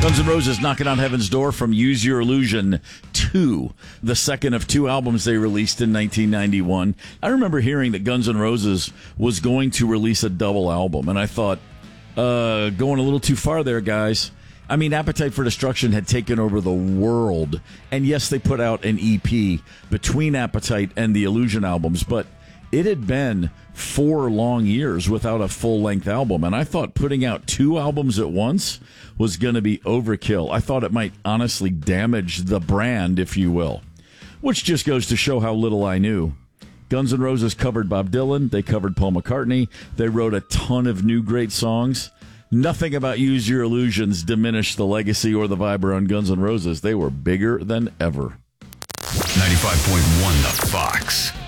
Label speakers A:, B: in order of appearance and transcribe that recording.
A: Guns N' Roses Knocking on Heaven's Door from Use Your Illusion 2, the second of two albums they released in 1991. I remember hearing that Guns N' Roses was going to release a double album, and I thought, going a little too far there, guys. I mean, Appetite for Destruction had taken over the world, and yes, they put out an EP between Appetite and the Illusion albums, but it had been 4 long years without a full-length album, and I thought putting out 2 albums at once was going to be overkill. I thought it might honestly damage the brand, if you will, which just goes to show how little I knew. Guns N' Roses covered Bob Dylan. They covered Paul McCartney. They wrote a ton of new great songs. Nothing about Use Your Illusions diminished the legacy or the vibe around Guns N' Roses. They were bigger than ever.
B: 95.1 The Fox.